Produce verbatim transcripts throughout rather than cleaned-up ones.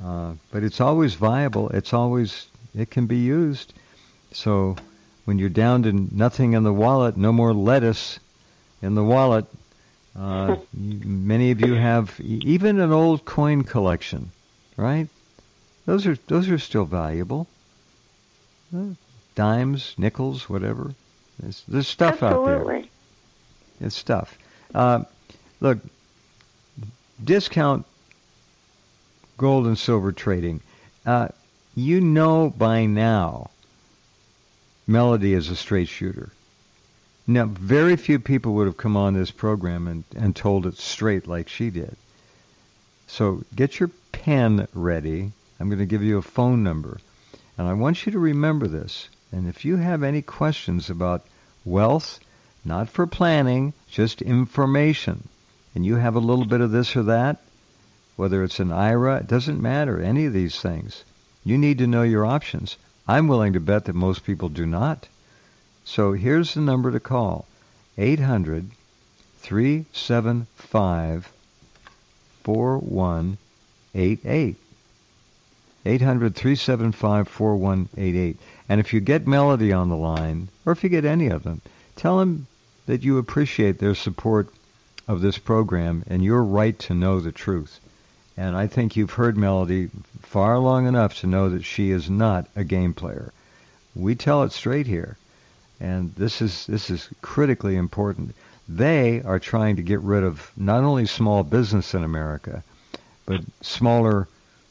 Uh, but it's always viable. It's always, it can be used. So when you're down to nothing in the wallet, no more lettuce in the wallet, uh, many of you have even an old coin collection, right? Those are those are still valuable. Uh, dimes, nickels, whatever. There's, there's stuff Absolutely. out there. It's stuff. Uh, look, discount gold and silver trading. Uh, you know by now, Melody is a straight shooter. Now, very few people would have come on this program and, and told it straight like she did. So get your pen ready. I'm going to give you a phone number. And I want you to remember this. And if you have any questions about wealth, not for planning, just information, and you have a little bit of this or that, whether it's an I R A, it doesn't matter, any of these things. You need to know your options. I'm willing to bet that most people do not. So here's the number to call, eight hundred, three seven five, four one eight eight. eight hundred, three seven five, four one eight eight. And if you get Melody on the line, or if you get any of them, tell them that you appreciate their support of this program and your right to know the truth. And I think you've heard Melody far long enough to know that she is not a game player. We tell it straight here. And this is this is critically important. They are trying to get rid of not only small business in America, but smaller.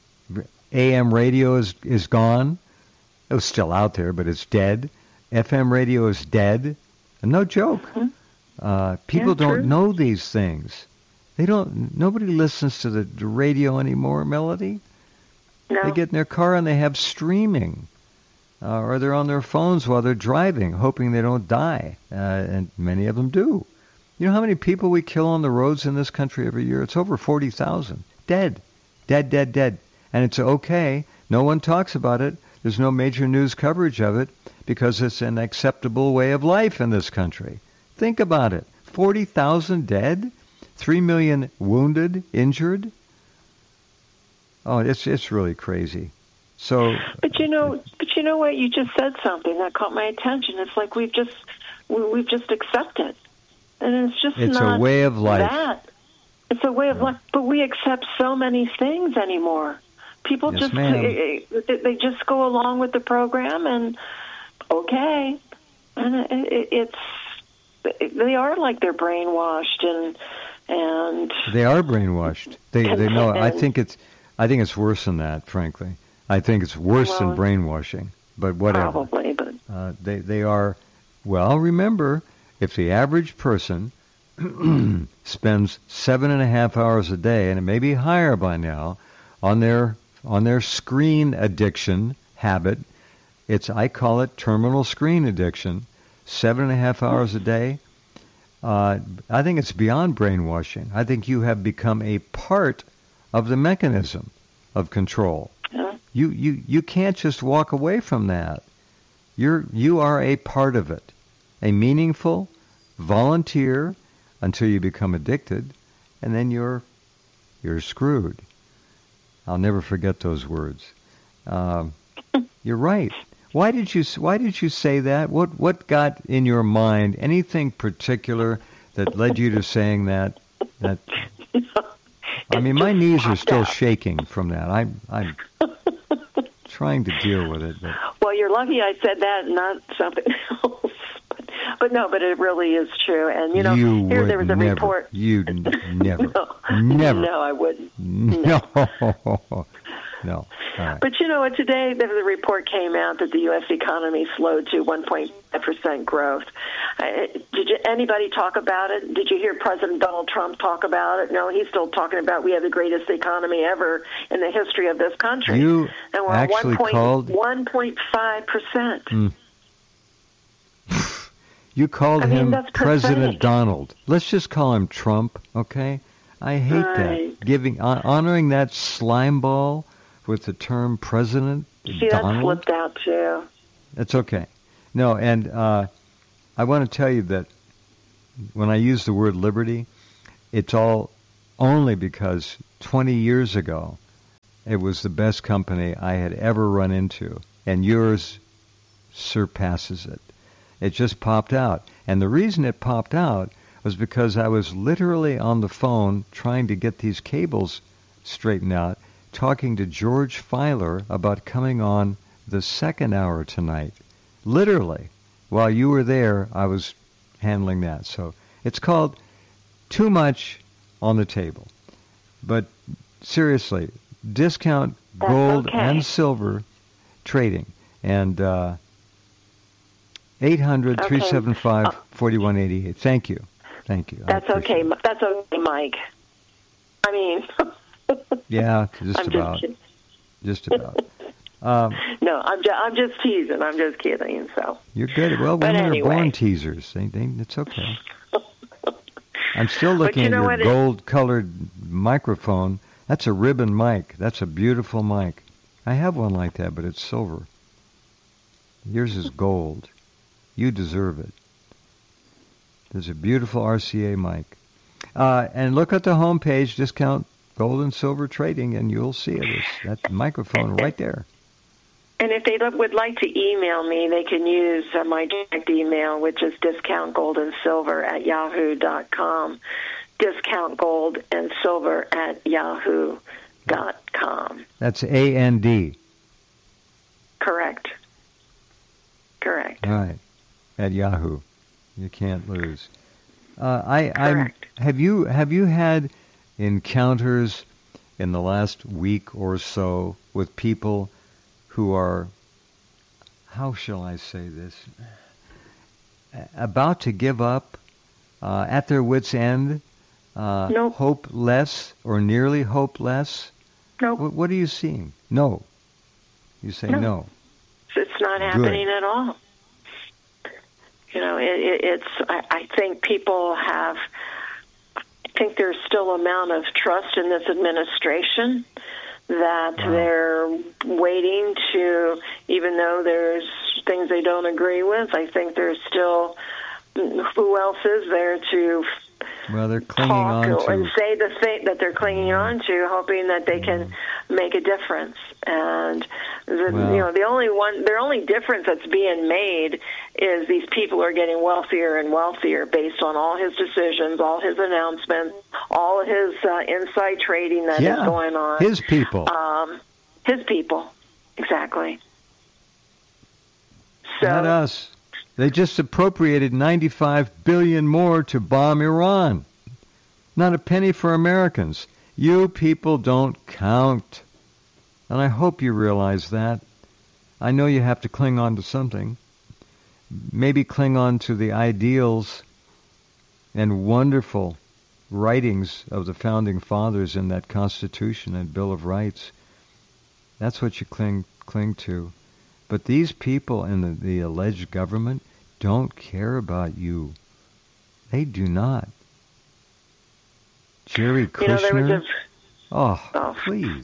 A M radio is, is gone. It was still out there, but it's dead. F M radio is dead. And no joke. Mm-hmm. Uh, people Yeah, don't true. know these things. They don't. Nobody listens to the, the radio anymore, Melody. No. They get in their car and they have streaming. Uh, or they're on their phones while they're driving, hoping they don't die. Uh, and many of them do. You know how many people we kill on the roads in this country every year? It's over forty thousand. Dead. Dead, dead, dead. And it's okay. No one talks about it. There's no major news coverage of it because it's an acceptable way of life in this country. Think about it. forty thousand dead? three million wounded, injured? Oh, it's it's really crazy. So, But you know, but you know what? You just said something that caught my attention. It's like we've just we- we've just accepted, and it's just it's not a way of life. that. It's a way of life. But we accept so many things anymore. People Yes, just ma'am. they they just go along with the program, and okay, and it, it's they are like they're brainwashed and and They are brainwashed. They they know. I And- think it's I think it's worse than that, frankly. I think it's worse Well, than brainwashing. But whatever. probably, but Uh, they they are. Well, remember, if the average person spends seven and a half hours a day, and it may be higher by now, on their on their screen addiction habit, it's I call it terminal screen addiction. Seven and a half hours a day. Uh, I think it's beyond brainwashing. I think you have become a part of the mechanism of control. yeah. You you you can't just walk away from that. You're you are a part of it, a meaningful volunteer until you become addicted, and then you're you're screwed. I'll never forget those words. Um, you're right. Why did you Why did you say that? What What got in your mind? Anything particular that led you to saying that? That I mean, my knees are still shaking from that. I'm I'm trying to deal with it. But Well, you're lucky I said that, not something else. But, but no, but it really is true. And you know, you here would there was a never. report. You n- never. No, Never. no, I wouldn't. No. No. All right. But you know what? Today, the, the report came out that the U S economy slowed to one point five percent growth. Uh, did you, anybody talk about it? Did you hear President Donald Trump talk about it? No, he's still talking about we have the greatest economy ever in the history of this country. You and we're actually at called- one point five percent. Mm. You called I mean, him that's President pathetic. Donald. Let's just call him Trump, okay? I hate Right. that. Giving hon- honoring that slime ball with the term President See, that Donald. slipped out too. That's okay. No, and uh, I want to tell you that when I use the word liberty, it's all only because twenty years ago, it was the best company I had ever run into, and yours surpasses it. It just popped out. And the reason it popped out was because I was literally on the phone trying to get these cables straightened out, talking to George Filer about coming on the second hour tonight. Literally. While you were there, I was handling that. So it's called Too Much on the Table. But seriously, discount That's gold okay. and silver trading. And uh, eight hundred, three seven five, four one eight eight. Thank you. Thank you. That's okay. It. That's okay, Mike. I mean... yeah, just I'm about. Just, just about. Um, no, I'm just, I'm just teasing. I'm just kidding. So you're good. Well, but women anyway. are born teasers. They, they, it's okay. I'm still looking you know at your gold-colored microphone. That's a ribbon mic. That's a beautiful mic. I have one like that, but it's silver. Yours is gold. You deserve it. There's a beautiful R C A mic. Uh, and look at the homepage, discount gold and silver trading, and you'll see it. It's that microphone right there. And if they would like to email me, they can use uh, my direct email, which is discountgoldandsilver at yahoo dot com. Discountgoldandsilver at yahoo dot com. That's A N D. Correct. Correct. All right. At Yahoo. You can't lose. Uh, I, Correct. I'm, have you have you had encounters in the last week or so with people who are, how shall I say this, about to give up, uh, at their wits' end, uh, nope. hopeless or nearly hopeless? No. Nope. What, what are you seeing? No. You say no. no. It's not happening Good. at all. You know, it, it, it's. I, I think people have. I think there's still amount of trust in this administration that wow. they're waiting to, even though there's things they don't agree with. I think there's still. Who else is there to? Well, they're clinging talk on to and say the thing that they're clinging on to, hoping that they can make a difference. And the, well, you know, the only one, the only difference that's being made is these people are getting wealthier and wealthier based on all his decisions, all his announcements, all his uh, inside trading that yeah, is going on. His people, um, his people, exactly. So, not us. They just appropriated ninety-five billion dollars more to bomb Iran. Not a penny for Americans. You people don't count. And I hope you realize that. I know you have to cling on to something. Maybe cling on to the ideals and wonderful writings of the Founding Fathers in that Constitution and Bill of Rights. That's what you cling cling to. But these people in the, the alleged government don't care about you. They do not. Jerry Kushner. You know, there was a, oh, oh, please.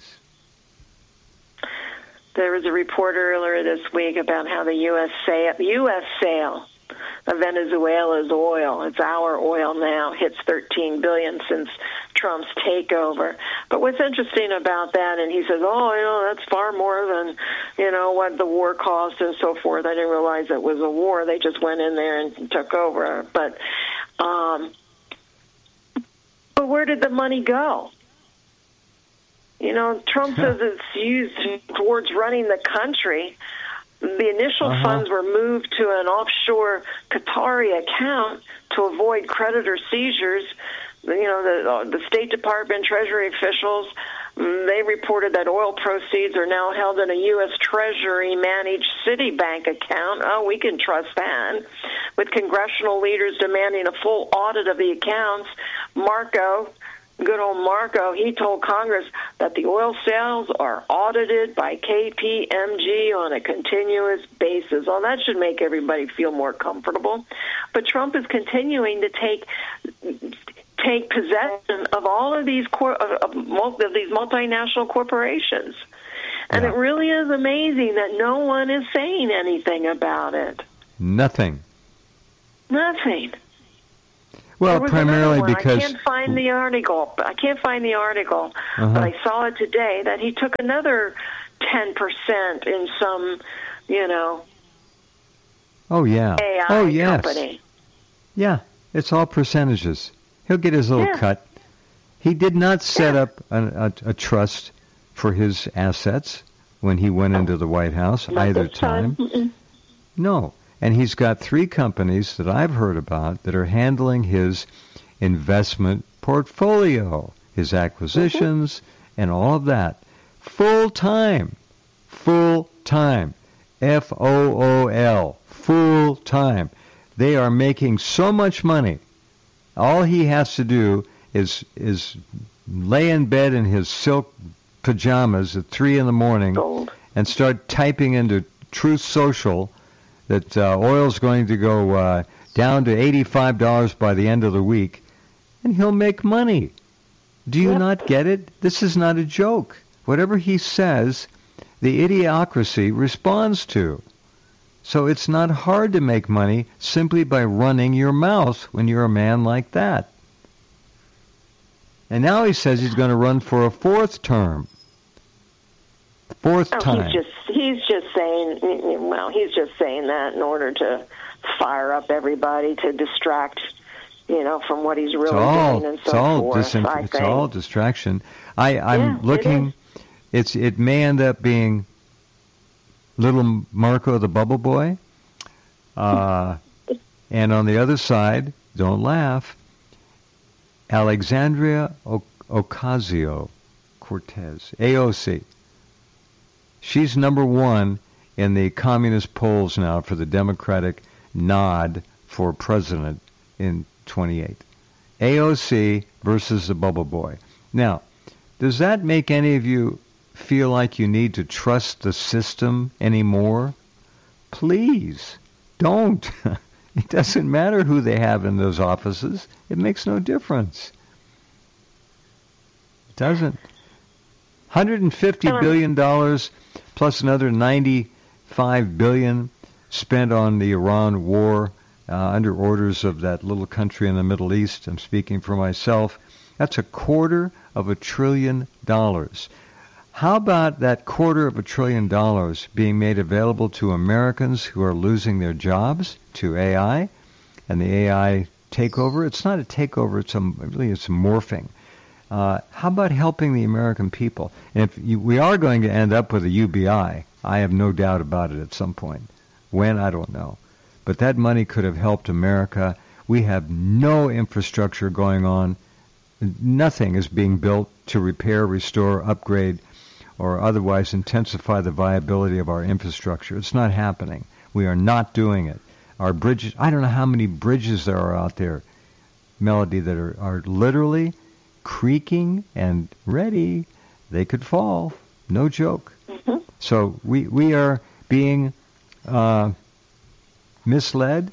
There was a report earlier this week about how the U S sale, U S sale of Venezuela's oil, it's our oil now, hits thirteen billion dollars since Trump's takeover. But what's interesting about that, and he says, oh, you know, that's far more than, you know, what the war cost and so forth. I didn't realize it was a war. They just went in there and took over. But, um, but where did the money go? You know, Trump says it's used towards running the country. The initial uh-huh. funds were moved to an offshore Qatari account to avoid creditor seizures. You know, the, the State Department, Treasury officials, they reported that oil proceeds are now held in a U S Treasury-managed Citibank account. Oh, we can trust that. With congressional leaders demanding a full audit of the accounts, Marco, good old Marco, he told Congress that the oil sales are audited by K P M G on a continuous basis. Well, that should make everybody feel more comfortable. But Trump is continuing to take take possession of all of these cor- of, of these multinational corporations. And yeah. It really is amazing that no one is saying anything about it. Nothing. Nothing. Well, there was primarily another one. because I can't find the article. I can't find the article, uh-huh. but I saw it today that he took another ten percent in some, you know, oh yeah, A I oh yes, company. Yeah, it's all percentages. He'll get his little Yeah. cut. He did not set Yeah. up a, a, a trust for his assets when he went into the White House Not either this time. time. No. And he's got three companies that I've heard about that are handling his investment portfolio, his acquisitions, mm-hmm. and all of that. Full time. Full time. F O O L. Full time. They are making so much money. All he has to do is is lay in bed in his silk pajamas at three in the morning Gold. and start typing into Truth Social that uh, oil's going to go uh, down to eighty-five dollars by the end of the week, and he'll make money. Do you Yep. not get it? This is not a joke. Whatever he says, the idiocracy responds to. So it's not hard to make money simply by running your mouth when you're a man like that. And now he says he's going to run for a fourth term. Fourth Oh, time. he's just he's just saying well, he's just saying that in order to fire up everybody to distract, you know, from what he's really it's all, doing and so it's all forth. Disint- I it's think. all distraction. I, I'm Yeah, looking. it It's it may end up being little Marco the Bubble Boy, uh, and on the other side, don't laugh, Alexandria o- Ocasio-Cortez, A O C. She's number one in the communist polls now for the Democratic nod for president in twenty-eight. A O C versus the Bubble Boy. Now, does that make any of you feel like you need to trust the system anymore? Please, don't. It doesn't matter who they have in those offices. It makes no difference. It doesn't. one hundred fifty billion dollars plus another ninety-five billion dollars spent on the Iran war uh, under orders of that little country in the Middle East. I'm speaking for myself. That's a quarter of a trillion dollars. How about that quarter of a trillion dollars being made available to Americans who are losing their jobs to A I and the A I takeover? It's not a takeover. It's a, really it's a morphing. Uh, how about helping the American people? And if you, we are going to end up with a U B I, I have no doubt about it at some point. When, I don't know. But that money could have helped America. We have no infrastructure going on. Nothing is being built to repair, restore, upgrade, or otherwise intensify the viability of our infrastructure. It's not happening. We are not doing it. Our bridges, I don't know how many bridges there are out there, Melody, that are, are literally creaking and ready. They could fall. No joke. Mm-hmm. So we, we are being uh, misled.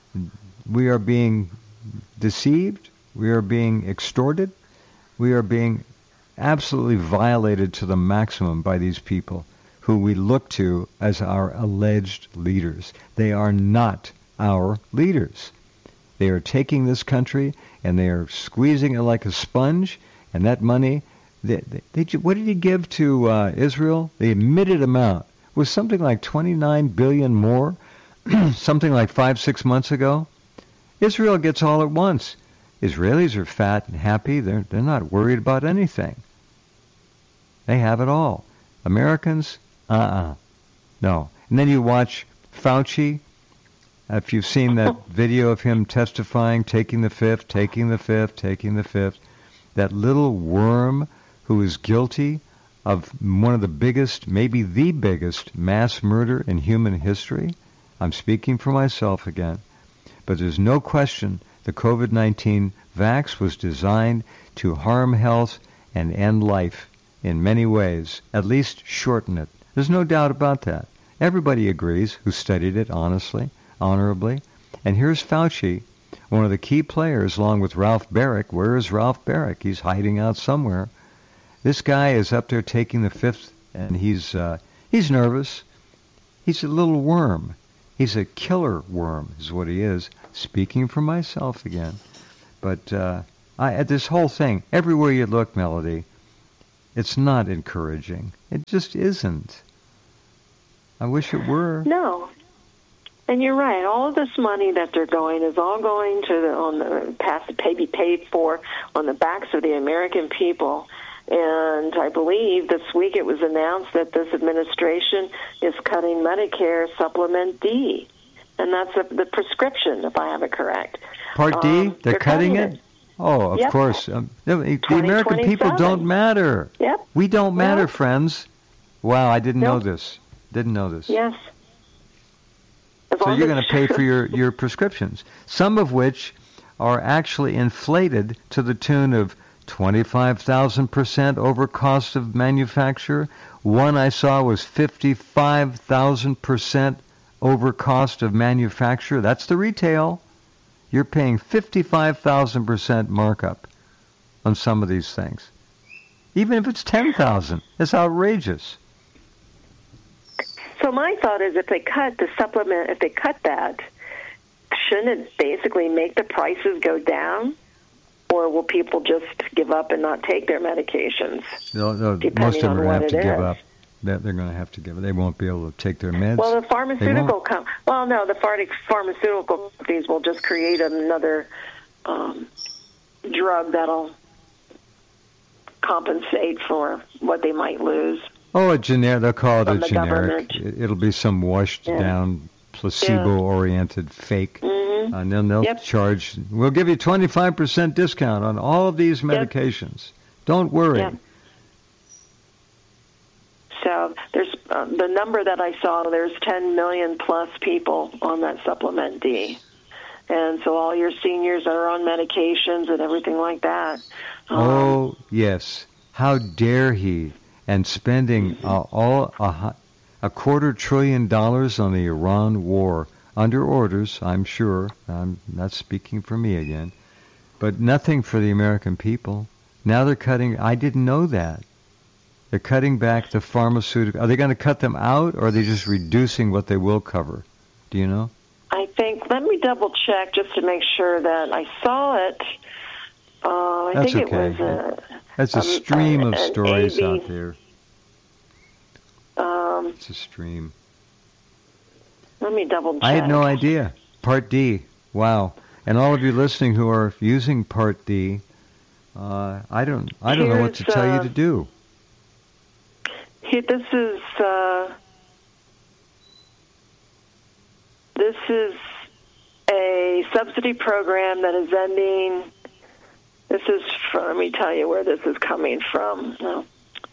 We are being deceived. We are being extorted. We are being absolutely violated to the maximum by these people who we look to as our alleged leaders. They are not our leaders. They are taking this country and they are squeezing it like a sponge, and that money, they, they, they, what did he give to uh, Israel? The admitted amount was something like twenty-nine billion dollars more, something like five, six months ago. Israel gets all at once. Israelis are fat and happy. They're, they're not worried about anything. They have it all. Americans, uh-uh. No. And then you watch Fauci. If you've seen that video of him testifying, taking the fifth, taking the fifth, taking the fifth, that little worm who is guilty of one of the biggest, maybe the biggest, mass murder in human history. I'm speaking for myself again. But there's no question the COVID nineteen vax was designed to harm health and end life in many ways, at least shorten it. There's no doubt about that. Everybody agrees who studied it honestly, honorably. And here's Fauci, one of the key players, along with Ralph Baric. Where is Ralph Baric? He's hiding out somewhere. This guy is up there taking the fifth, and he's uh, he's nervous. He's a little worm. He's a killer worm, is what he is. Speaking for myself again. But uh, I, this whole thing, everywhere you look, Melody, it's not encouraging. It just isn't. I wish it were. No. And you're right. All of this money that they're going is all going to the, on the past to pay, be paid for on the backs of the American people. And I believe this week it was announced that this administration is cutting Medicare Supplement D, and that's the, the prescription, if I have it correct. Part D, um, they're, they're cutting, cutting it? it. Oh, of yep. course. Um, the American people don't matter. Yep. We don't matter, no. friends. Wow, I didn't nope. know this. Didn't know this. Yes. As so you're going to pay for your, your prescriptions, some of which are actually inflated to the tune of twenty-five thousand percent over cost of manufacture. One I saw was fifty-five thousand percent over cost of manufacture. That's the retail. You're paying fifty-five thousand percent markup on some of these things. Even if it's ten thousand, it's outrageous. So my thought is if they cut the supplement, if they cut that, shouldn't it basically make the prices go down? Or will people just give up and not take their medications? No, no, most of them are going to have to give up. They're going to have to give it. They won't be able to take their meds. Well, the pharmaceutical com- well, no, the pharmaceutical companies will just create another um, drug that'll compensate for what they might lose. Oh, a generic. They'll call it a the generic. Government. It'll be some washed yeah. down, placebo-oriented yeah. fake. Mm-hmm. And then they'll yep. charge. We'll give you twenty-five percent discount on all of these medications. Yep. Don't worry. Yep. So there's uh, the number that I saw. There's ten million plus people on that supplement D, and so all your seniors are on medications and everything like that. Um, oh yes, how dare he? And spending uh, all a, a quarter trillion dollars on the Iran war under orders. I'm sure. I'm not speaking for me again, but nothing for the American people. Now they're cutting. I didn't know that. They're cutting back the pharmaceutical. Are they going to cut them out, or are they just reducing what they will cover? Do you know? I think, let me double check just to make sure that I saw it. Uh, I That's think okay. it was a... That's a um, stream uh, of stories A B, out there. Um, it's a stream. Let me double check. I had no idea. Part D. Wow. And all of you listening who are using Part D, uh, I don't I don't Here's, know what to tell uh, you to do. Here, this is... Uh, this is a subsidy program that is ending... This is from, let me tell you where this is coming from. No.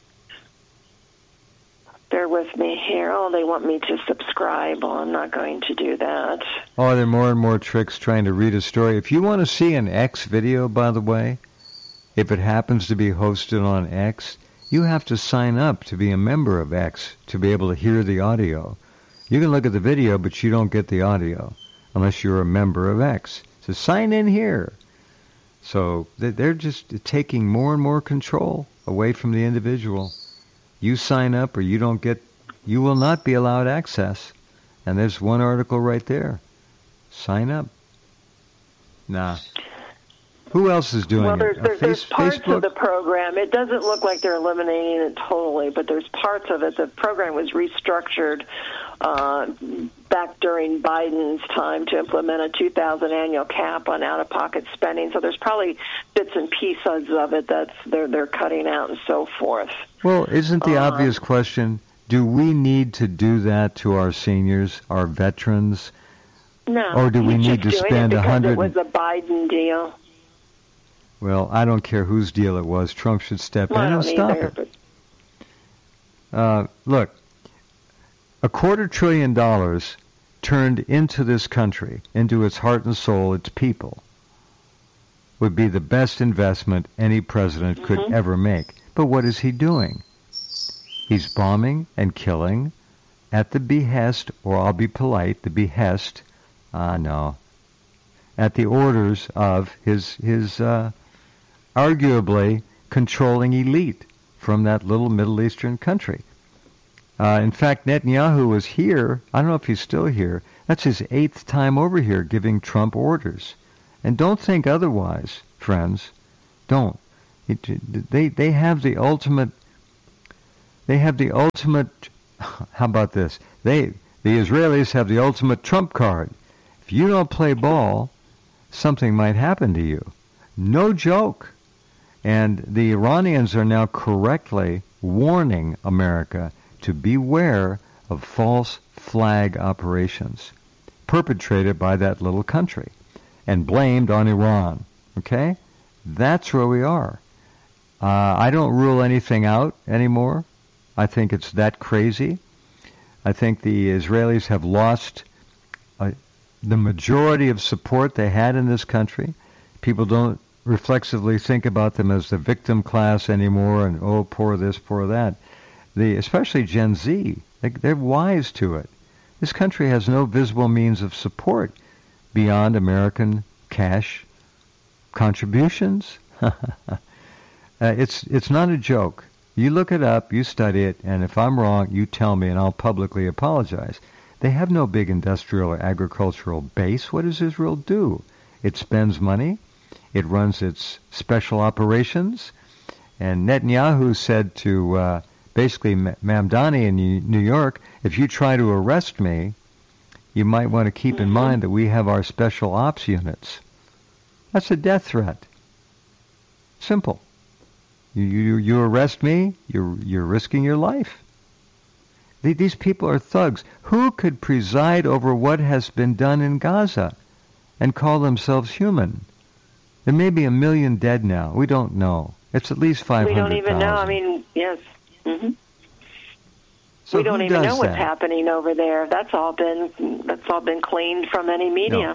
Bear with me here. Oh, they want me to subscribe. Well, I'm not going to do that. Oh, there are more and more tricks trying to read a story. If you want to see an X video, by the way, if it happens to be hosted on X, you have to sign up to be a member of X to be able to hear the audio. You can look at the video, but you don't get the audio unless you're a member of X. So sign in here. So they're just taking more and more control away from the individual. You sign up or you don't get, you will not be allowed access. And there's one article right there. Sign up. Nah. Who else is doing well, there's, it? There's, face, there's parts Facebook? of the program. It doesn't look like they're eliminating it totally, but there's parts of it. The program was restructured uh, back during Biden's time to implement a two thousand annual cap on out-of-pocket spending. So there's probably bits and pieces of it that they're they're cutting out and so forth. Well, isn't the uh, obvious question, do we need to do that to our seniors, our veterans? No. Or do we he's need to just doing spend it a because hundred? It was a Biden deal. Well, I don't care whose deal it was. Trump should step well, in and stop either, it. Uh, look, a quarter trillion dollars turned into this country, into its heart and soul, its people, would be the best investment any president mm-hmm. could ever make. But what is he doing? He's bombing and killing at the behest, or I'll be polite, the behest, ah, uh, no, at the orders of his, his, uh, arguably controlling elite from that little Middle Eastern country. Uh, in fact, Netanyahu was here. I don't know if he's still here. That's his eighth time over here giving Trump orders. And don't think otherwise, friends. Don't. It, they they have the ultimate. They have the ultimate. How about this? They the Israelis have the ultimate trump card. If you don't play ball, something might happen to you. No joke. And the Iranians are now correctly warning America to beware of false flag operations perpetrated by that little country and blamed on Iran. Okay? That's where we are. Uh, I don't rule anything out anymore. I think it's that crazy. I think the Israelis have lost uh, the majority of support they had in this country. People don't reflexively think about them as the victim class anymore and, oh, poor this, poor that. The, especially Gen Z, they, they're wise to it. This country has no visible means of support beyond American cash contributions. uh, it's it's not a joke. You look it up, you study it, and if I'm wrong, you tell me and I'll publicly apologize. They have no big industrial or agricultural base. What does Israel do? It spends money. It runs its special operations. And Netanyahu said to uh, basically Mamdani in New York, if you try to arrest me, you might want to keep in mind that we have our special ops units. That's a death threat. Simple. You you, you arrest me, you're, you're risking your life. These people are thugs. Who could preside over what has been done in Gaza and call themselves human? There may be a million dead now. We don't know. It's at least five hundred thousand. We don't even know. I mean, yes. Mm-hmm. So we don't who even does know what's that? happening over there. That's all been that's all been cleaned from any media. No.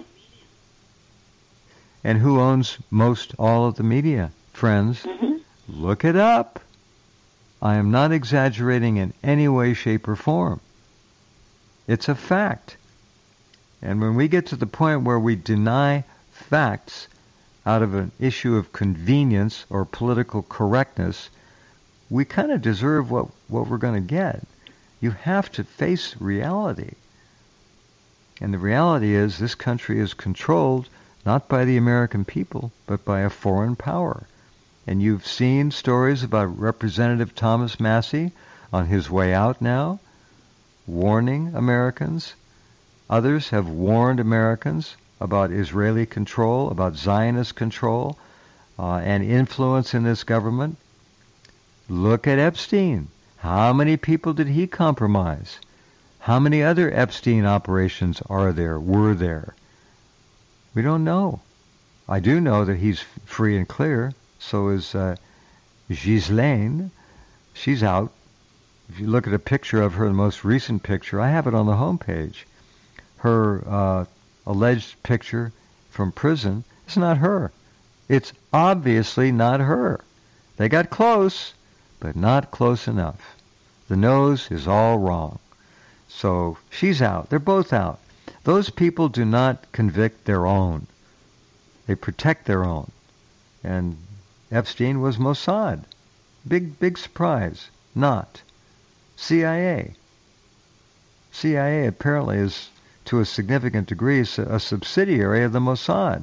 And who owns most all of the media, friends? Mm-hmm. Look it up. I am not exaggerating in any way, shape, or form. It's a fact. And when we get to the point where we deny facts out of an issue of convenience or political correctness, we kind of deserve what, what we're going to get. You have to face reality. And the reality is this country is controlled not by the American people, but by a foreign power. And you've seen stories about Representative Thomas Massie on his way out now, warning Americans. Others have warned Americans about Israeli control, about Zionist control, uh, and influence in this government. Look at Epstein. How many people did he compromise? How many other Epstein operations are there, were there? We don't know. I do know that he's free and clear. So is uh, Ghislaine. She's out. If you look at a picture of her, the most recent picture, I have it on the homepage. Her uh, alleged picture from prison, it's not her. It's obviously not her. They got close, but not close enough. The nose is all wrong. So she's out. They're both out. Those people do not convict their own. They protect their own. And Epstein was Mossad. Big, big surprise. Not. C I A. C I A apparently is, to a significant degree, a subsidiary of the Mossad.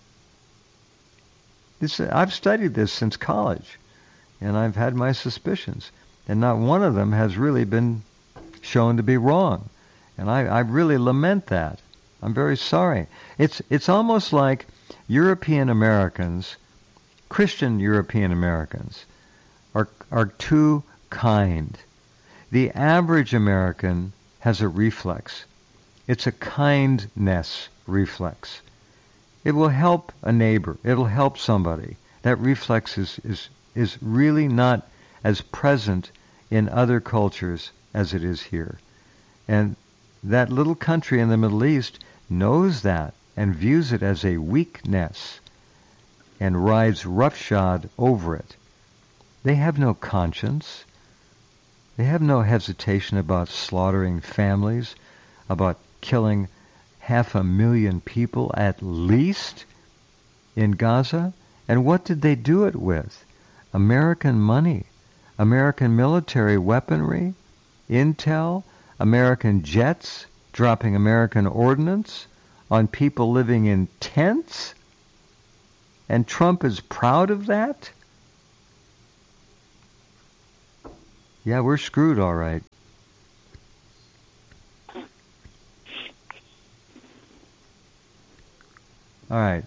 This, I've studied this since college, and I've had my suspicions, and not one of them has really been shown to be wrong. And I, I really lament that. I'm very sorry. It's it's almost like European Americans, Christian European Americans, are are too kind. The average American has a reflex. It's a kindness reflex. It will help a neighbor. It'll help somebody. That reflex is, is, is really not as present in other cultures as it is here. And that little country in the Middle East knows that and views it as a weakness and rides roughshod over it. They have no conscience. They have no hesitation about slaughtering families, about killing half a million people at least in Gaza. And what did they do it with? American money, American military weaponry, intel, American jets dropping American ordnance on people living in tents. And Trump is proud of that? Yeah, we're screwed, all right. All right.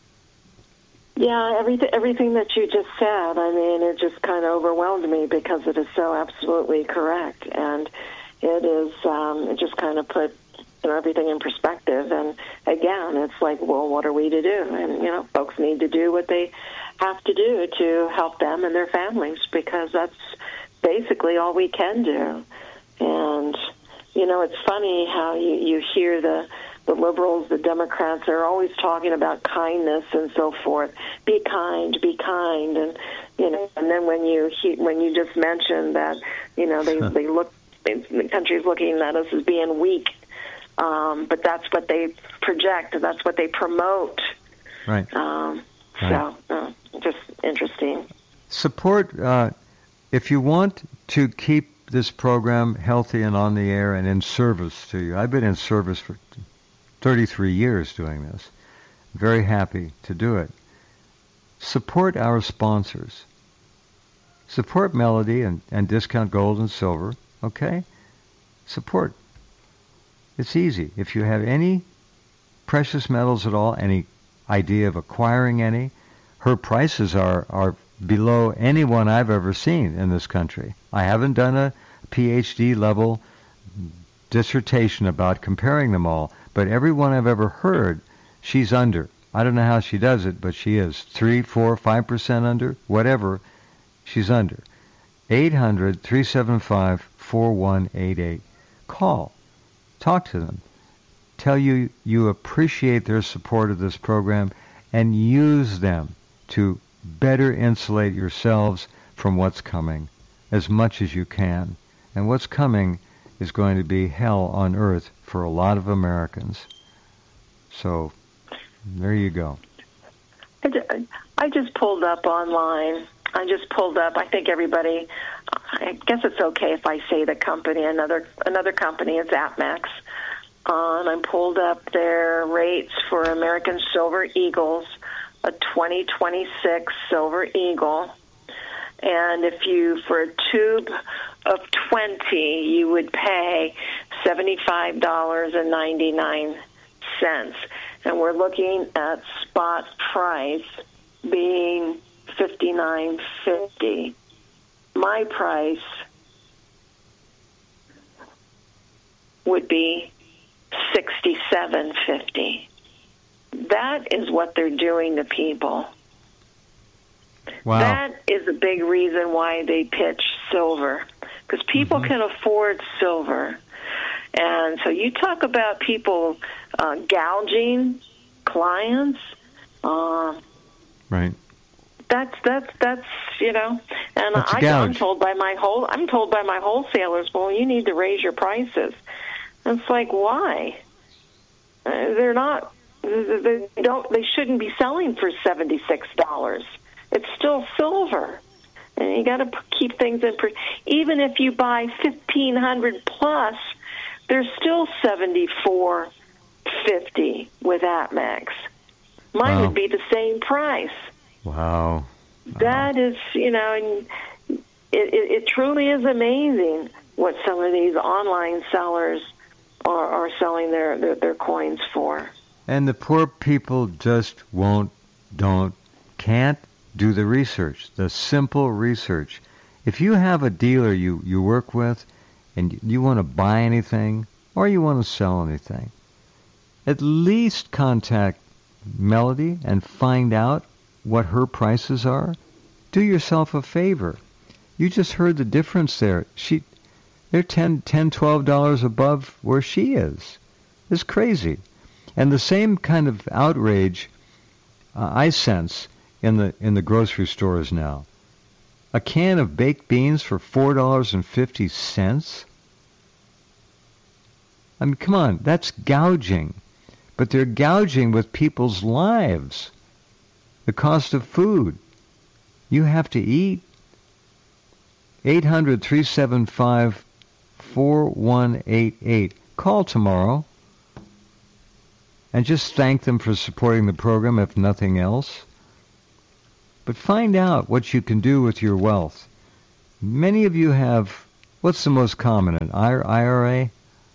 Yeah, everything everything that you just said, I mean, it just kind of overwhelmed me because it is so absolutely correct. And it is, um, it just kind of put, you know, everything in perspective. And again, it's like, well, what are we to do? And, you know, folks need to do what they have to do to help them and their families, because that's basically all we can do. And, you know, it's funny how you, you hear the, the liberals, the Democrats, are always talking about kindness and so forth. Be kind, be kind. And, you know, and then when you, when you just mentioned that, you know, they, they look, the country's looking at us as being weak. Um, but that's what they project, and that's what they promote. Right. Um, right. So, uh, just interesting. Support, uh, if you want to keep this program healthy and on the air and in service to you. I've been in service for thirty-three years doing this. Very happy to do it. Support our sponsors. Support Melody and, and Discount Gold and Silver, okay? Support. It's easy. If you have any precious metals at all, any idea of acquiring any, her prices are, are below anyone I've ever seen in this country. I haven't done a PhD level dissertation about comparing them all, but everyone I've ever heard, she's under. I don't know how she does it, but she is. Three, four, five percent under, whatever, she's under. eight hundred, three seven five, four one eight eight. Call. Talk to them. Tell you you appreciate their support of this program and use them to better insulate yourselves from what's coming as much as you can. And what's coming is going to be hell on earth for a lot of Americans. So there you go. I just pulled up online. I just pulled up. I think everybody, I guess it's okay if I say the company, another another company, it's APMEX. Uh, and I pulled up their rates for American Silver Eagles, a twenty twenty-six Silver Eagle. And if you, for a tube of twenty, you would pay seventy-five dollars and ninety-nine cents. And we're looking at spot price being fifty-nine fifty. My price would be sixty-seven fifty. That is what they're doing to people. Wow. That is a big reason why they pitch silver, because people mm-hmm. can afford silver. And so you talk about people uh, gouging clients. Uh, right. That's that's that's you know, and that's I, I'm told by my whole I'm told by my wholesalers, well, you need to raise your prices. And it's like, why? Uh, they're not. They don't. They shouldn't be selling for seventy-six dollars. It's still silver, and you got to keep things in. Per- Even if you buy fifteen hundred plus, there's still seventy-four fifty with APMEX. Mine wow. would be the same price. Wow. wow. That is, you know, and it, it, it truly is amazing what some of these online sellers are, are selling their, their, their coins for. And the poor people just won't, don't, can't do the research, the simple research. If you have a dealer you, you work with and you want to buy anything or you want to sell anything, at least contact Melody and find out what her prices are. Do yourself a favor. You just heard the difference there. She, they're ten, ten, twelve dollars above where she is. It's crazy. And the same kind of outrage uh, I sense in the in the grocery stores now. A can of baked beans for four dollars and fifty cents? I mean, come on, that's gouging. But they're gouging with people's lives. The cost of food. You have to eat. eight hundred, three seven five, four one eight eight. Call tomorrow. And just thank them for supporting the program, if nothing else. But find out what you can do with your wealth. Many of you have, what's the most common, an I R A?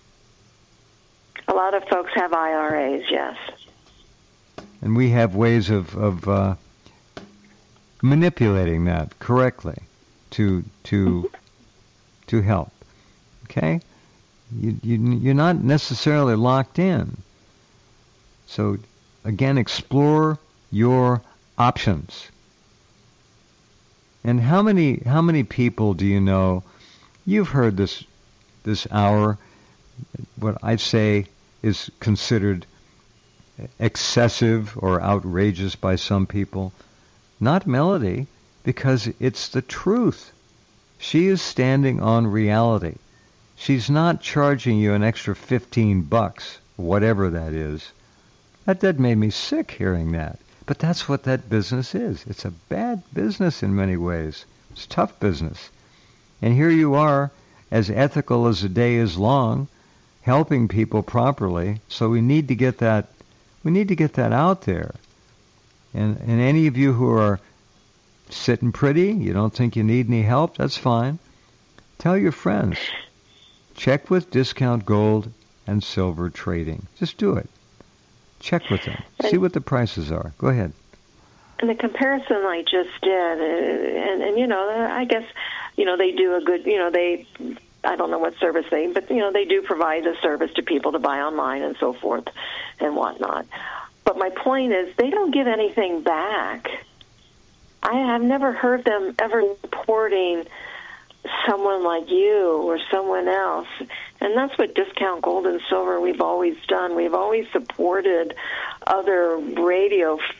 A lot of folks have I R As, yes. And we have ways of, of uh, manipulating that correctly to to to help. Okay? You, you, you're not necessarily locked in. So, again, explore your options. And how many how many people do you know? You've heard this this hour, what I'd say is considered excessive or outrageous by some people. Not Melody, because it's the truth. She is standing on reality. She's not charging you an extra fifteen bucks, whatever that is. That that made me sick hearing that. But that's what that business is. It's a bad business in many ways. It's tough business. And here you are, as ethical as the day is long, helping people properly. So we need to get that we need to get that out there. And and any of you who are sitting pretty, you don't think you need any help, that's fine. Tell your friends. Check with Discount Gold and Silver Trading. Just do it. Check with them. See what the prices are. Go ahead. And the comparison I just did, and, and you know, I guess, you know, they do a good, you know, they, I don't know what service they, but, you know, they do provide a service to people to buy online and so forth and whatnot. But my point is, they don't give anything back. I have never heard them ever supporting someone like you or someone else. And that's what Discount Gold and Silver we've always done. We've always supported other radio f-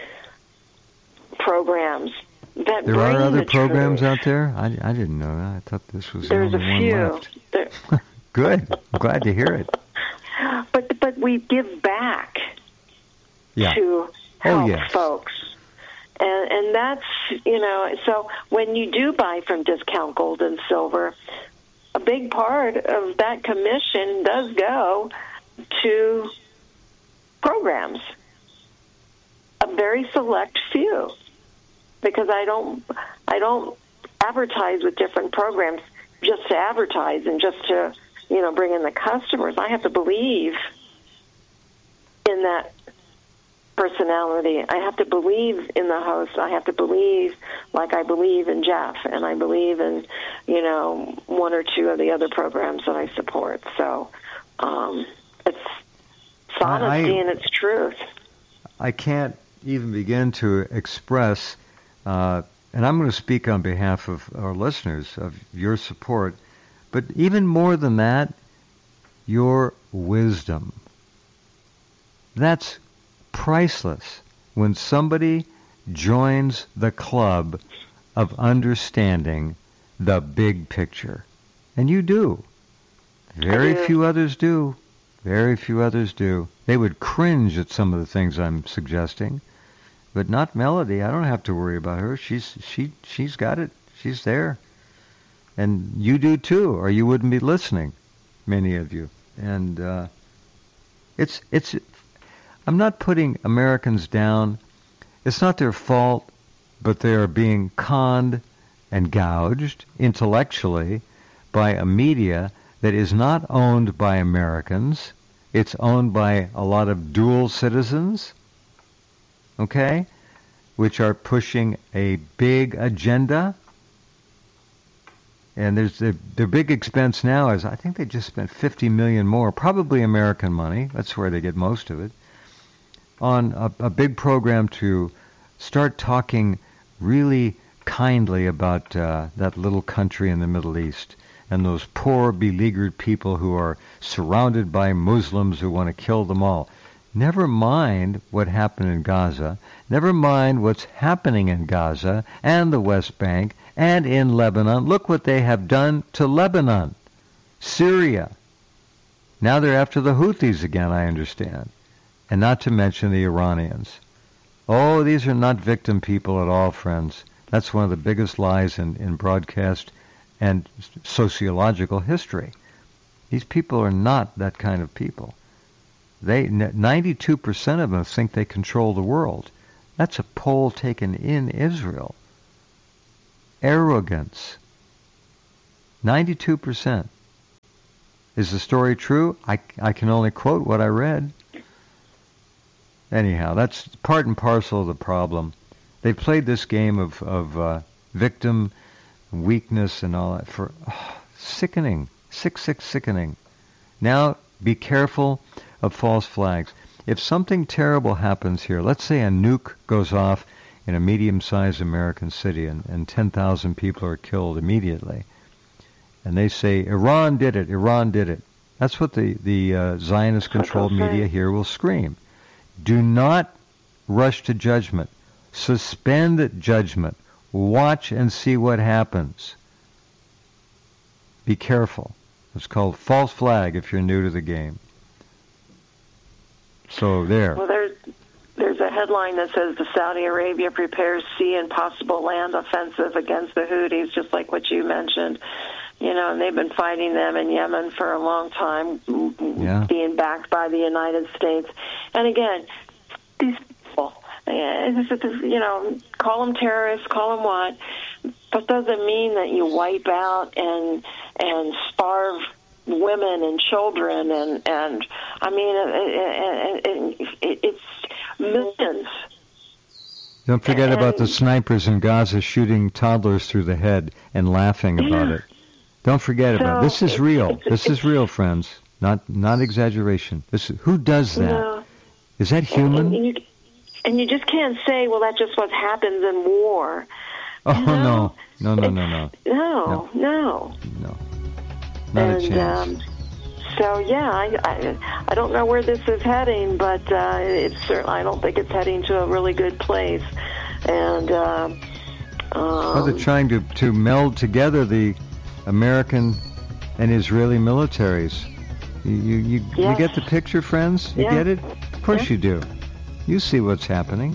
programs that there bring are other the programs truth. out there? I, I didn't know that. I thought this was There's the a only few. one left. There, Good. I'm glad to hear it. but but we give back Yeah. to help Oh, yes. folks. And, and that's, you know, so when you do buy from Discount Gold and Silver, a big part of that commission does go to programs, a very select few, because I don't, I don't advertise with different programs just to advertise and just to, you know, bring in the customers. I have to believe in that personality. I have to believe in the host. I have to believe like I believe in Jeff, and I believe in, you know, one or two of the other programs that I support. So um, it's, it's honesty I, and it's truth. I can't even begin to express, uh, and I'm going to speak on behalf of our listeners, of your support, but even more than that, your wisdom. That's priceless when somebody joins the club of understanding the big picture. And you do. Very do. few others do. Very few others do. They would cringe at some of the things I'm suggesting, but not Melody. I don't have to worry about her. She's she she's got it. She's there. And you do too, or you wouldn't be listening, many of you. And uh, it's it's I'm not putting Americans down. It's not their fault, but they are being conned and gouged intellectually by a media that is not owned by Americans. It's owned by a lot of dual citizens, okay, which are pushing a big agenda. And there's the, the big expense now is, I think they just spent fifty million dollars more, probably American money. That's where they get most of it, on a, a big program to start talking really kindly about uh, that little country in the Middle East and those poor, beleaguered people who are surrounded by Muslims who want to kill them all. Never mind what happened in Gaza. Never mind what's happening in Gaza and the West Bank and in Lebanon. Look what they have done to Lebanon, Syria. Now they're after the Houthis again, I understand. And not to mention the Iranians. Oh, these are not victim people at all, friends. That's one of the biggest lies in, in broadcast and sociological history. These people are not that kind of people. They ninety-two percent of them think they control the world. That's a poll taken in Israel. Arrogance. ninety-two percent. Is the story true? I, I can only quote what I read. Anyhow, that's part and parcel of the problem. They played this game of, of uh, victim weakness and all that for oh, sickening, sick, sick, sickening. Now, be careful of false flags. If something terrible happens here, let's say a nuke goes off in a medium-sized American city and, and ten thousand people are killed immediately, and they say, Iran did it, Iran did it. That's what the, the uh, Zionist-controlled media here will scream. Do not rush to judgment. Suspend judgment. Watch and see what happens. Be careful. It's called false flag if you're new to the game. So there. Well, there's, there's a headline that says the Saudi Arabia prepares sea and possible land offensive against the Houthis, just like what you mentioned. You know, and they've been fighting them in Yemen for a long time, yeah. being backed by the United States. And again, these people, you know, call them terrorists, call them what, but doesn't mean that you wipe out and and starve women and children. And, and I mean, it, it, it, it's millions. Don't forget and, about the snipers in Gaza shooting toddlers through the head and laughing yeah. about it. Don't forget so about it. This is real. It's, this it's, is real, friends. Not not exaggeration. This is, who does that? No. Is that human? And, and, you, and you just can't say, well, that's just what happens in war. Oh, you know? no. No, no, no, no. No, no. No. No. Not and, a chance. Um, so, yeah, I, I I don't know where this is heading, but uh, it's certainly, I don't think it's heading to a really good place. And uh, um, well, they're trying to, to meld together the American and Israeli militaries. You you you, yes. you get the picture, friends? You yeah. get it? Of course yeah. you do. You see what's happening.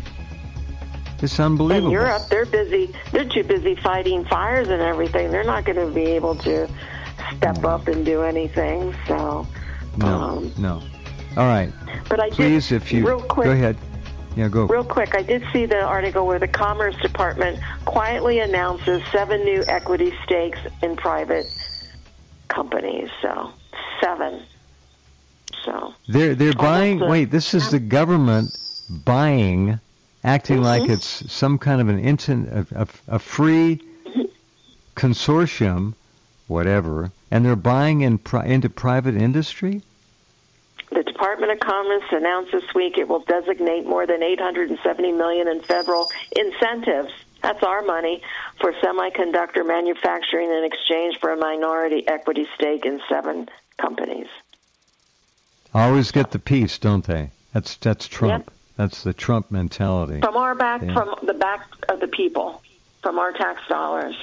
It's unbelievable. In Europe, they're busy. They're too busy fighting fires and everything. They're not going to be able to step no. up and do anything. So no, um, no. All right. But I please, did, if you real quick, go ahead. Yeah, go. Real quick, I did see the article where the Commerce Department quietly announces seven new equity stakes in private companies. So seven. So they're they're buying. a, wait, this is the government buying, acting mm-hmm. like it's some kind of an instant, a, a, a free consortium, whatever, and they're buying in pri- into private industry. The Department of Commerce announced this week it will designate more than eight hundred seventy million dollars in federal incentives. That's our money for semiconductor manufacturing in exchange for a minority equity stake in seven companies. Always get the piece, don't they? That's that's Trump. Yep. That's the Trump mentality. From our back, yeah. from the back of the people, from our tax dollars.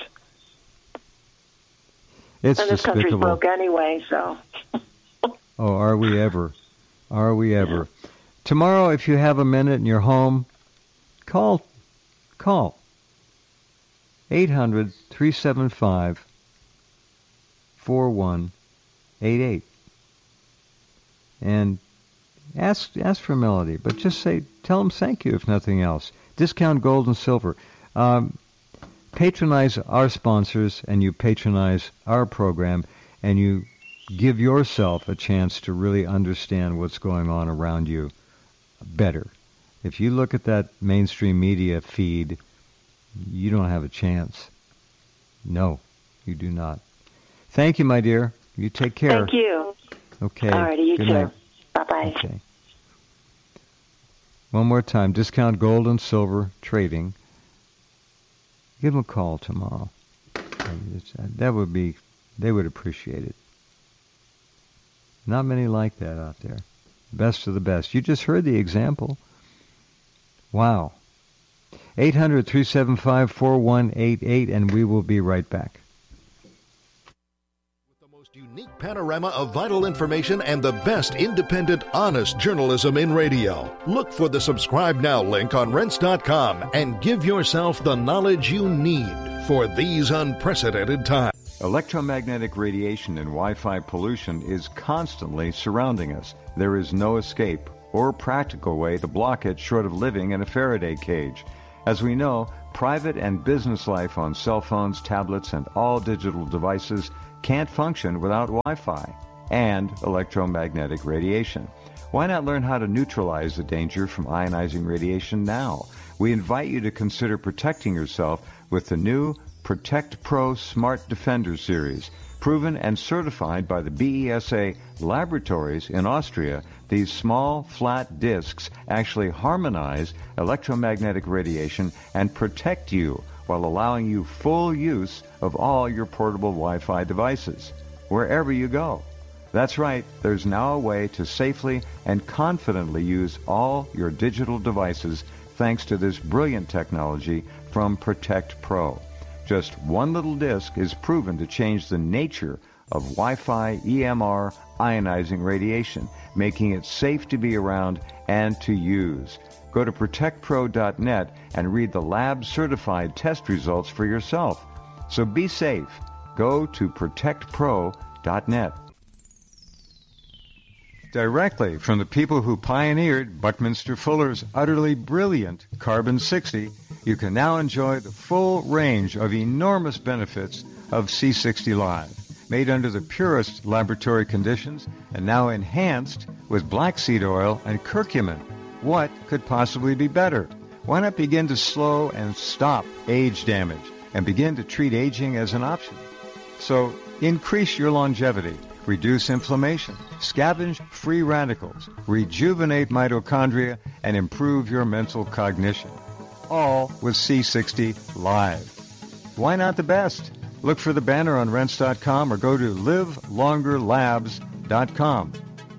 It's and this despicable. country's broke anyway, so. Oh, are we ever? Are we ever? Yeah. Tomorrow, if you have a minute and you're home, call, call. eight hundred, three seven five, four one eight eight. And ask ask for Melody, but just say, tell them thank you if nothing else. Discount Gold and Silver. Um, patronize our sponsors and you patronize our program and you give yourself a chance to really understand what's going on around you better. If you look at that mainstream media feed, you don't have a chance. No, you do not. Thank you, my dear. You take care. Thank you. Okay. All righty, you Good too. night. Bye-bye. Okay. One more time. Discount Gold and Silver Trading. Give them a call tomorrow. That would be, they would appreciate it. Not many like that out there. Best of the best. You just heard the example. Wow. eight hundred, three seven five, four one eight eight, and we will be right back. With the most unique panorama of vital information and the best independent, honest journalism in radio. Look for the Subscribe Now link on rense dot com and give yourself the knowledge you need for these unprecedented times. Electromagnetic radiation and Wi-Fi pollution is constantly surrounding us. There is no escape. or practical way to block it short of living in a Faraday cage. As we know, private and business life on cell phones, tablets, and all digital devices can't function without Wi-Fi and electromagnetic radiation. Why not learn how to neutralize the danger from ionizing radiation now? We invite you to consider protecting yourself with the new Protect Pro Smart Defender series. Proven and certified by the B E S A laboratories in Austria, these small, flat discs actually harmonize electromagnetic radiation and protect you while allowing you full use of all your portable Wi-Fi devices, wherever you go. That's right, there's now a way to safely and confidently use all your digital devices thanks to this brilliant technology from Protect Pro. Just one little disc is proven to change the nature of Wi-Fi E M R ionizing radiation, making it safe to be around and to use. Go to protect pro dot net and read the lab-certified test results for yourself. So be safe. Go to protect pro dot net. Directly from the people who pioneered Buckminster Fuller's utterly brilliant Carbon sixty, you can now enjoy the full range of enormous benefits of C sixty Live, made under the purest laboratory conditions and now enhanced with black seed oil and curcumin. What could possibly be better? Why not begin to slow and stop age damage and begin to treat aging as an option? So increase your longevity, reduce inflammation, scavenge free radicals, rejuvenate mitochondria, and improve your mental cognition. All with C sixty Live. Why not the best? Look for the banner on rense dot com or go to live longer labs dot com.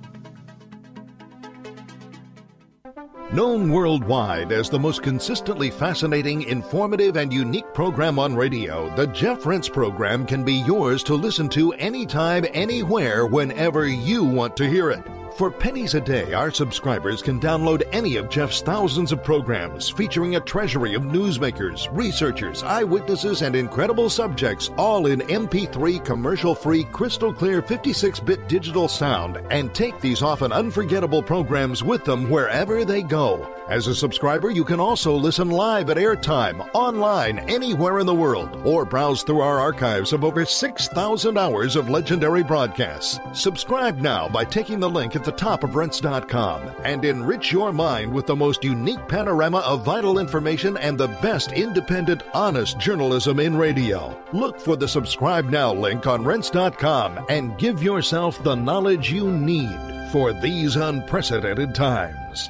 Known worldwide as the most consistently fascinating, informative, and unique program on radio, the Jeff Rense Program can be yours to listen to anytime, anywhere, whenever you want to hear it. For pennies a day, our subscribers can download any of Jeff's thousands of programs featuring a treasury of newsmakers, researchers, eyewitnesses, and incredible subjects, all in M P three commercial-free, crystal-clear fifty-six bit digital sound, and take these often unforgettable programs with them wherever they go. As a subscriber, you can also listen live at airtime, online, anywhere in the world, or browse through our archives of over six thousand hours of legendary broadcasts. Subscribe now by taking the link at the top of rense dot com and enrich your mind with the most unique panorama of vital information and the best independent, honest journalism in radio. Look for the subscribe now link on rense dot com and give yourself the knowledge you need for these unprecedented times.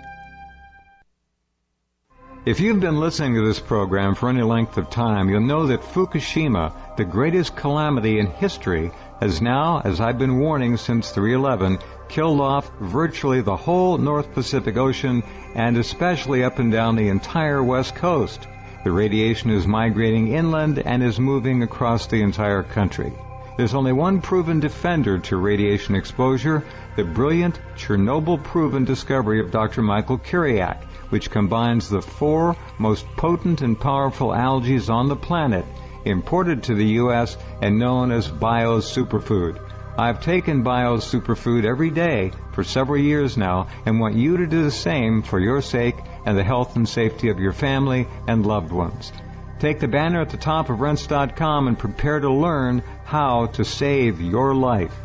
If you've been listening to this program for any length of time, you'll know that Fukushima, the greatest calamity in history, has now, as I've been warning since three eleven, killed off virtually the whole North Pacific Ocean and especially up and down the entire West Coast. The radiation is migrating inland and is moving across the entire country. There's only one proven defender to radiation exposure, the brilliant Chernobyl-proven discovery of Doctor Michael Kiriak, which combines the four most potent and powerful algae on the planet, imported to the U S and known as Bio's Superfood. I've taken Bio's Superfood every day for several years now and want you to do the same for your sake and the health and safety of your family and loved ones. Take the banner at the top of rense dot com and prepare to learn how to save your life.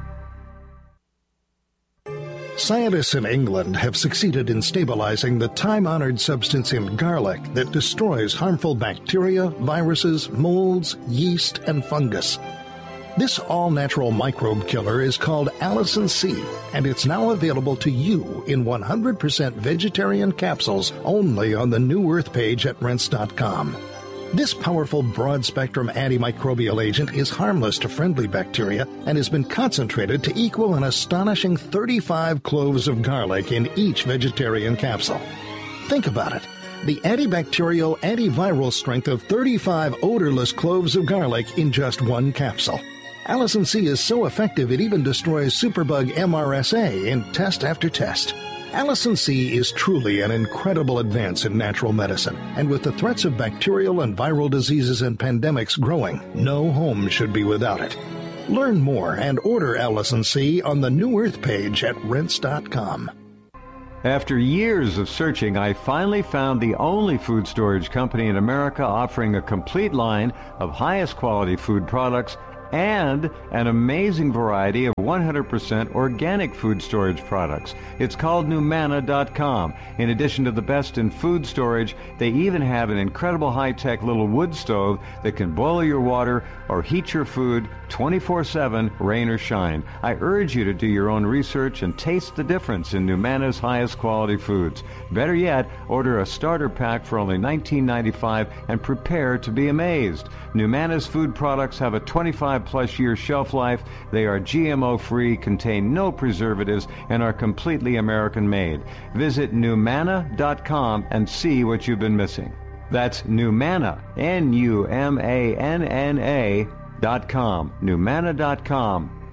Scientists in England have succeeded in stabilizing the time-honored substance in garlic that destroys harmful bacteria, viruses, molds, yeast, and fungus. This all-natural microbe killer is called Allicin C, and it's now available to you in one hundred percent vegetarian capsules only on the New Earth page at rense dot com. This powerful broad-spectrum antimicrobial agent is harmless to friendly bacteria and has been concentrated to equal an astonishing thirty-five cloves of garlic in each vegetarian capsule. Think about it. The antibacterial, antiviral strength of thirty-five odorless cloves of garlic in just one capsule. Allicin C is so effective it even destroys superbug M R S A in test after test. Allicin C is truly an incredible advance in natural medicine, and with the threats of bacterial and viral diseases and pandemics growing, no home should be without it. Learn more and order Allicin C on the New Earth page at rense dot com. After years of searching, I finally found the only food storage company in America offering a complete line of highest quality food products and an amazing variety of one hundred percent organic food storage products. It's called Numanna dot com. In addition to the best in food storage, they even have an incredible high-tech little wood stove that can boil your water or heat your food twenty-four seven, rain or shine. I urge you to do your own research and taste the difference in Numanna's highest quality foods. Better yet, order a starter pack for only nineteen ninety-five dollars and prepare to be amazed. Numanna's food products have a twenty-five plus year shelf life. They are G M O free, contain no preservatives, and are completely American made. Visit Numanna dot com and see what you've been missing. That's Numanna, N U M A N N A dot com, Numanna dot com.